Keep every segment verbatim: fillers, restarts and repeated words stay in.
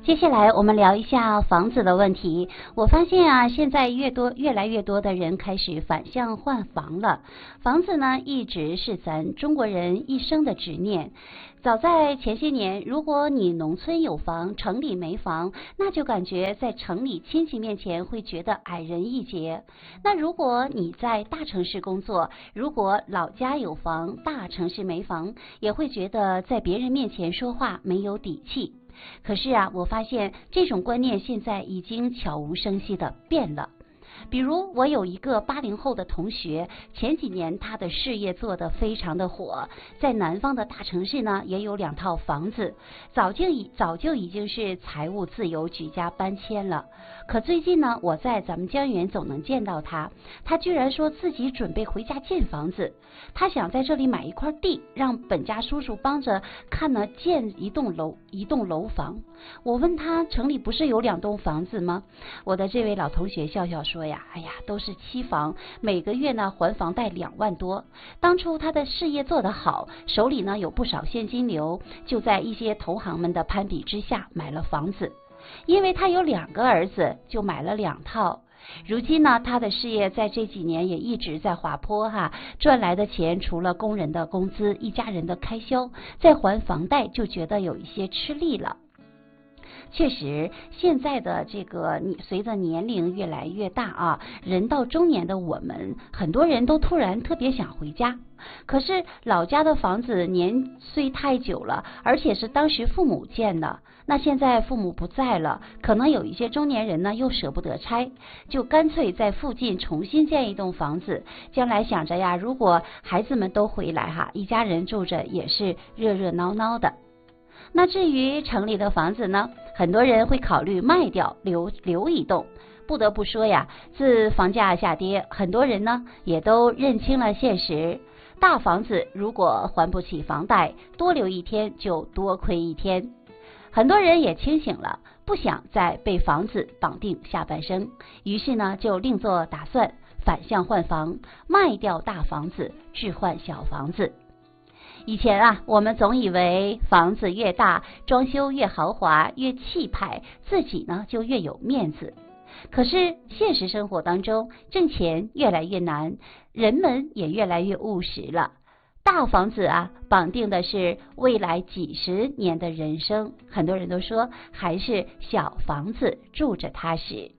接下来我们聊一下房子的问题。我发现啊，现在越多越来越多的人开始反向换房了。房子呢，一直是咱中国人一生的执念。早在前些年，如果你农村有房，城里没房，那就感觉在城里亲戚面前会觉得矮人一截。那如果你在大城市工作，如果老家有房，大城市没房，也会觉得在别人面前说话没有底气。可是啊，我发现这种观念现在已经悄无声息的变了。比如我有一个八零后的同学，前几年他的事业做得非常的火，在南方的大城市呢也有两套房子，早就已早就已经是财务自由，举家搬迁了。可最近呢，我在咱们江源总能见到他，他居然说自己准备回家建房子，他想在这里买一块地，让本家叔叔帮着看呢建一栋楼一栋楼房。我问他，城里不是有两栋房子吗？我的这位老同学笑笑说呀，哎呀，都是期房，每个月呢还房贷两万多。当初他的事业做得好，手里呢有不少现金流，就在一些同行们的攀比之下买了房子。因为他有两个儿子，就买了两套。如今呢，他的事业在这几年也一直在滑坡哈，赚来的钱除了工人的工资，一家人的开销，再还房贷就觉得有一些吃力了。确实，现在的这个你随着年龄越来越大啊，人到中年的我们，很多人都突然特别想回家。可是老家的房子年岁太久了，而且是当时父母建的，那现在父母不在了，可能有一些中年人呢又舍不得拆，就干脆在附近重新建一栋房子。将来想着呀，如果孩子们都回来哈，一家人住着也是热热闹闹的。那至于城里的房子呢，很多人会考虑卖掉，留留一栋。不得不说呀，自房价下跌，很多人呢也都认清了现实。大房子如果还不起房贷，多留一天就多亏一天。很多人也清醒了，不想再被房子绑定下半生，于是呢就另做打算，反向换房，卖掉大房子，置换小房子。以前啊，我们总以为房子越大，装修越豪华，越气派，自己呢就越有面子。可是现实生活当中，挣钱越来越难，人们也越来越务实了。大房子啊，绑定的是未来几十年的人生，很多人都说还是小房子住着踏实。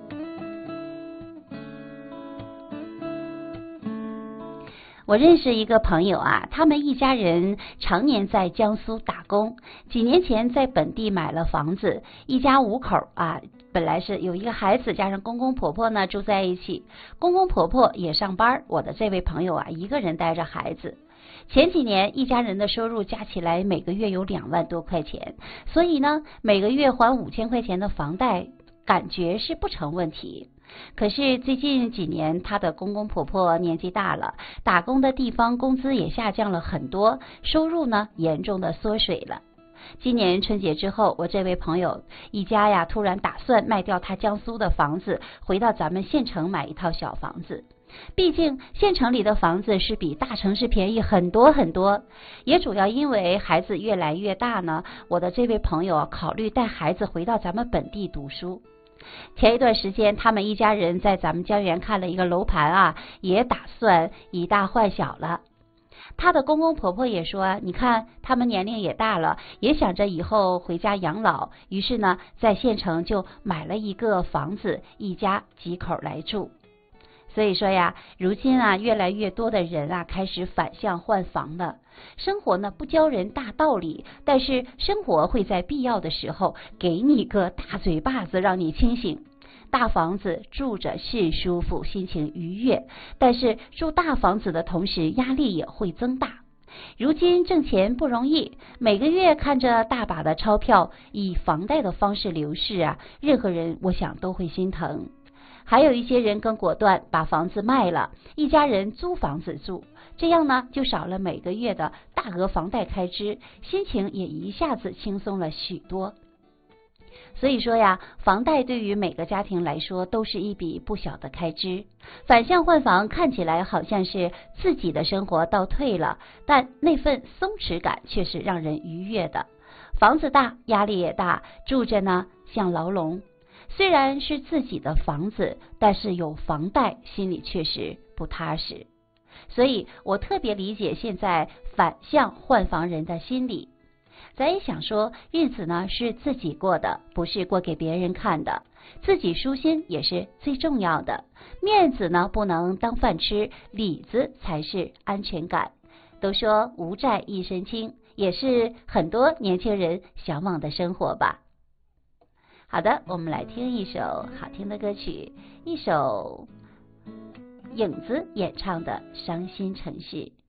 我认识一个朋友啊，他们一家人常年在江苏打工，几年前在本地买了房子，一家五口啊，本来是有一个孩子加上公公婆婆呢住在一起，公公婆婆也上班，我的这位朋友啊一个人带着孩子。前几年一家人的收入加起来每个月有两万多块钱，所以呢每个月还五千块钱的房贷，感觉是不成问题。可是最近几年，他的公公婆婆年纪大了，打工的地方工资也下降了很多，收入呢严重的缩水了。今年春节之后，我这位朋友一家呀，突然打算卖掉他江苏的房子，回到咱们县城买一套小房子。毕竟县城里的房子是比大城市便宜很多很多，也主要因为孩子越来越大呢，我的这位朋友考虑带孩子回到咱们本地读书。前一段时间，他们一家人在咱们江源看了一个楼盘啊，也打算以大换小了。他的公公婆婆也说，你看他们年龄也大了，也想着以后回家养老，于是呢，在县城就买了一个房子，一家几口来住。所以说呀，如今啊，越来越多的人啊，开始反向换房了。生活呢，不教人大道理，但是生活会在必要的时候给你个大嘴巴子，让你清醒。大房子住着是舒服，心情愉悦，但是住大房子的同时，压力也会增大。如今挣钱不容易，每个月看着大把的钞票以房贷的方式流逝啊，任何人我想都会心疼。还有一些人更果断，把房子卖了，一家人租房子住，这样呢就少了每个月的大额房贷开支，心情也一下子轻松了许多。所以说呀，房贷对于每个家庭来说都是一笔不小的开支。反向换房看起来好像是自己的生活倒退了，但那份松弛感却是让人愉悦的。 房子大，压力也大，住着呢像牢笼。虽然是自己的房子，但是有房贷，心里确实不踏实。所以我特别理解现在反向换房人的心理。咱也想说，日子呢是自己过的，不是过给别人看的，自己舒心也是最重要的。面子呢不能当饭吃，里子才是安全感。都说无债一身轻，也是很多年轻人向往的生活吧。好的，我们来听一首好听的歌曲，一首影子演唱的《伤心城市》。